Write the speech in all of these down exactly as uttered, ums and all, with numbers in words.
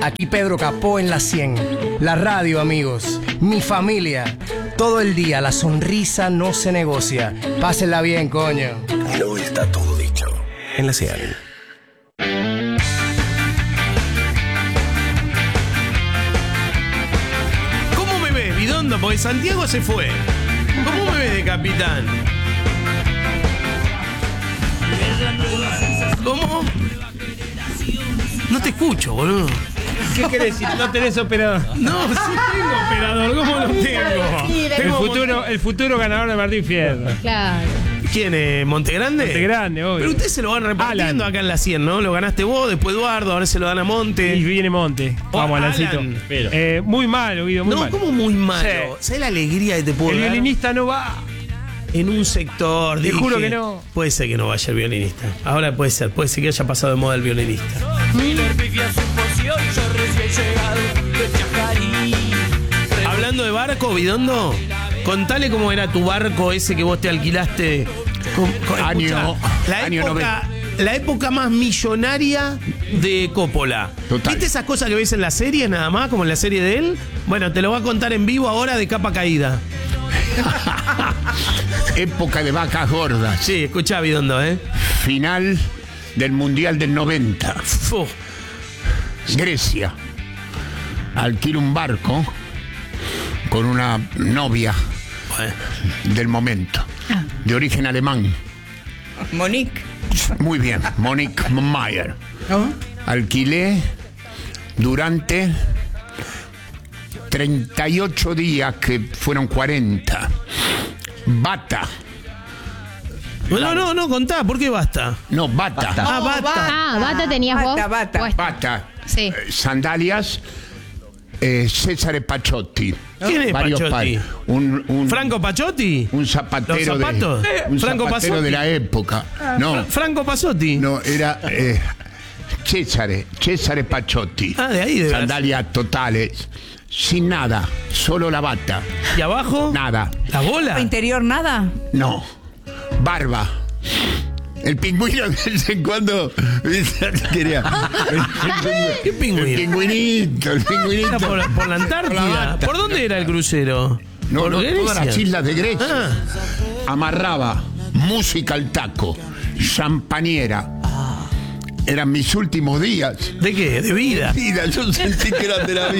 Aquí Pedro Capó en la cien. La radio, amigos. Mi familia. Todo el día la sonrisa no se negocia. Pásenla bien, coño. Y luego está todo dicho en la cien. ¿Cómo me ves, Bidondo? Porque Santiago se fue. ¿Cómo me ves de capitán? ¿Cómo? No te escucho, boludo. ¿Qué querés decir? ¿No tenés operador? No, sí tengo operador. ¿Cómo lo tengo? El futuro, el futuro ganador de Martín Fierro. Claro. ¿Quién es? ¿Montegrande? Montegrande, obvio. Pero ustedes se lo van repartiendo Alan. acá en la cien, ¿no? Lo ganaste vos, después Eduardo, ahora se lo dan a Monte. Y viene Monte. Oh, Vamos, Alancito. Alan. Eh, muy malo, Guido, muy No, malo. como muy malo. Sí. ¿Sabes la alegría que te puedo El dar? violinista no va. En un sector, Te dije, juro que no. Puede ser que no vaya el violinista. Ahora puede ser, puede ser que haya pasado de moda el violinista. Hablando de barco, Bidondo, contale cómo era tu barco ese que vos te alquilaste. Con, con- Año- escuchá, la año época, la época más millonaria de Coppola. Total. ¿Viste esas cosas que ves en la serie nada más, como en la serie de él? Bueno, te lo va a contar en vivo ahora de capa caída. Época de vacas gordas. Sí, escuchá, Bidondo, ¿eh? Final del Mundial del noventa. Fu. Grecia. Alquilo un barco con una novia Bueno. del momento, de origen alemán. Monique. Muy bien, Monique Mayer. Alquilé durante treinta y ocho días, que fueron cuarenta. Bata. No, no, no, contá, ¿por qué basta? No, bata. Ah, bata. Ah, bata tenías vos. Bata, bata. puesta. Bata. Sí. Eh, sandalias. Eh, César Pachotti. ¿Quién es Varios Pachotti? pares. Un, un, ¿Franco Pachotti? un zapatero, ¿Los zapatos? de, un Franco zapatero Pasotti. de la época. No, ¿Franco Pasotti? no, era eh, César, César Pachotti. Ah, de ahí debe Sandalias totales, sin nada, solo la bata, ¿Y abajo? nada, ¿La bola? Interior nada. no, barba. El pingüino de vez en cuando quería. ¿Qué El pingüino? pingüinito, el Era pingüinito. por, por la Por la Antártida. bata. ¿Por dónde era el crucero? No, ¿Por no, Grecia? todas las islas de Grecia. Ah, Amarraba música al taco, champañera. Eran mis últimos días. ¿de qué? ¿De vida? Vida, yo sentí que eran de la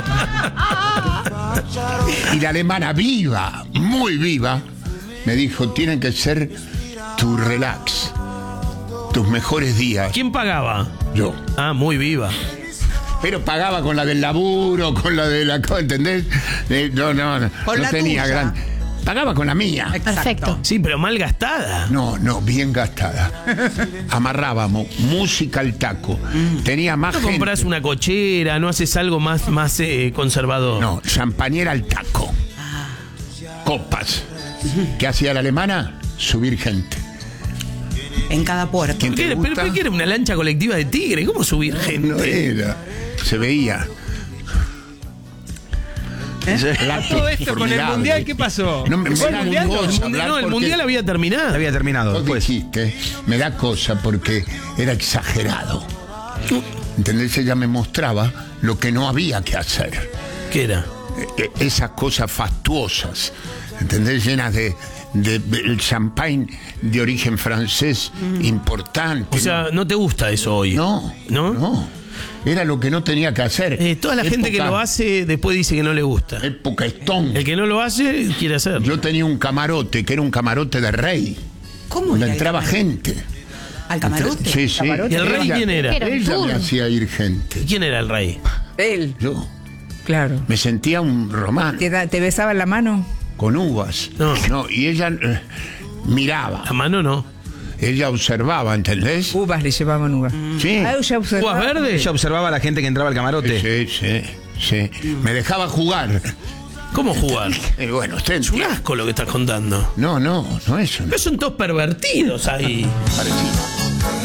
vida. Y la alemana viva, muy viva, me dijo, tienen que ser tu relax, tus mejores días. ¿Quién pagaba? Yo. Ah, muy viva. Pero pagaba con la del laburo, con la de la... ¿Entendés? Eh, no, no, no. Con no la tenía tuya. gran... Pagaba con la mía. Perfecto. Sí, pero mal gastada. No, no, bien gastada. Amarrábamos música al taco. Tenía más ¿No gente. compras una cochera? ¿No haces algo más, más eh, conservador? No, champañera al taco. Copas. ¿Qué hacía la alemana? Subir gente. En cada puerto. ¿Quién te ¿Qué, gusta? pero, pero ¿qué era una lancha colectiva de tigre? ¿Cómo subir gente? No era. Se veía. A todo esto con el Formidable. mundial, ¿qué pasó? No me, me ¿Fue el da mundial? cosa El mundial- hablar no, el porque mundial había terminado. Había terminado. vos Pues. dijiste, me da cosa porque era exagerado. ¿Entendés? Ella me mostraba lo que no había que hacer. ¿Qué era? Eh, esas cosas fastuosas, ¿entendés? Llenas de, de- de- el champagne de origen francés importante. O sea, ¿no te gusta eso hoy? no, ¿No? no. Era lo que no tenía que hacer. Eh, toda la gente que Época- lo hace después dice que no le gusta. Época Stone. El que no lo hace, quiere hacer. Yo tenía un camarote que era un camarote de rey. ¿Cómo Donde era el entraba camarote? gente. ¿Al camarote? Sí, sí. ¿Y el rey Ella- quién era? Era un Ella tour. me hacía ir gente. ¿Quién era el rey? Él. Yo Claro. me sentía un romano ¿Te, da- te besaba en la mano? con uvas. No. y ella eh, miraba, La mano no. ella observaba, ¿entendés? Uvas le llevaban uvas. Sí. Ah, ella observaba. ¿Uvas verdes? Ella observaba a la gente que entraba al camarote. Sí, sí, sí. Me dejaba jugar. ¿Cómo jugar? Eh, bueno, usted Es un entiende. asco lo que estás contando. No, no, no es un Pero son todos pervertidos ahí. parecido.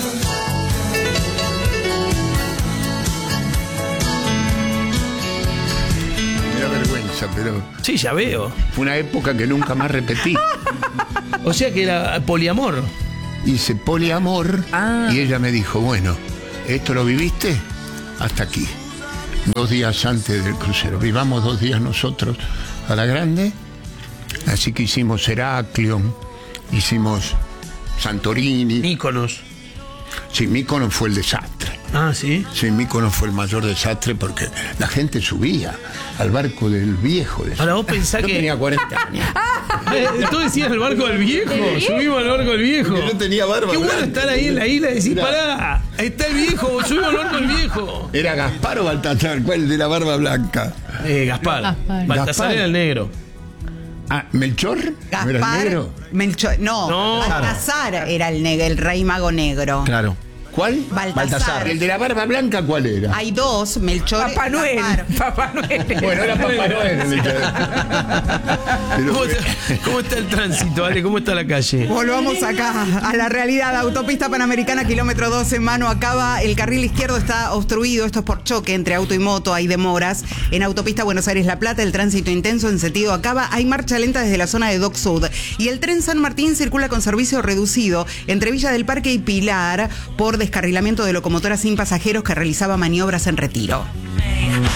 Me da vergüenza, pero Sí, ya veo. fue una época que nunca más repetí. O sea que era poliamor. Hice poliamor Ah. y ella me dijo, bueno, ¿esto lo viviste? Hasta aquí. dos días antes del crucero. Vivamos dos días nosotros a la grande, así que hicimos Heraclión, hicimos Santorini. Míconos. Sí, Míconos fue el desastre. Ah, ¿sí? Sí, Míconos fue el mayor desastre porque la gente subía al barco del viejo. De Ahora vos pensás Yo que... tenía cuarenta años. Eh, Tú decías el barco del viejo. Subimos al barco del viejo. Porque no tenía barba Qué bueno blanca. estar ahí en la isla y decir, Mirá. pará, ahí está el viejo, subimos al barco del viejo. Era Gaspar o Baltasar, ¿cuál de la barba blanca? Eh, Gaspar. Gaspar. Baltasar Gaspar. era el negro. Ah, ¿Melchor? ¿No era el Gaspar, negro? Melchor, no, No. Baltasar era el, neg- el rey mago negro. Claro. ¿Cuál? Baltasar. ¿El de la barba blanca cuál era? Hay dos, Melchor Papá y Noel. Gaspar. Papá Noel. Bueno, era Papá Noel. Pero- ¿Cómo está, cómo está el tránsito, Ale? ¿Cómo está la calle? Volvamos acá a la realidad. Autopista Panamericana, kilómetro doce, mano acaba. El carril izquierdo está obstruido. Esto es por choque entre auto y moto. Hay demoras. En autopista Buenos Aires-La Plata, el tránsito intenso en sentido acaba. Hay marcha lenta desde la zona de Dock Sud. Y el tren San Martín circula con servicio reducido entre Villa del Parque y Pilar por descarrilamiento de locomotoras sin pasajeros que realizaba maniobras en retiro.